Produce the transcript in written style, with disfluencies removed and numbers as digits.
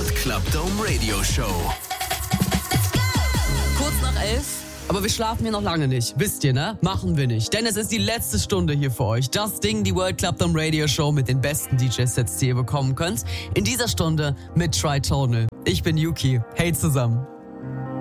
World Club Dome Radio Show. Kurz nach 11, aber wir schlafen hier noch lange nicht. Wisst ihr, ne? Machen wir nicht. Denn es ist die letzte Stunde hier für euch. Das Ding, die World Club Dome Radio Show mit den besten DJ-Sets, die ihr bekommen könnt. In dieser Stunde mit Tritonal. Ich bin Yuki. Hey zusammen.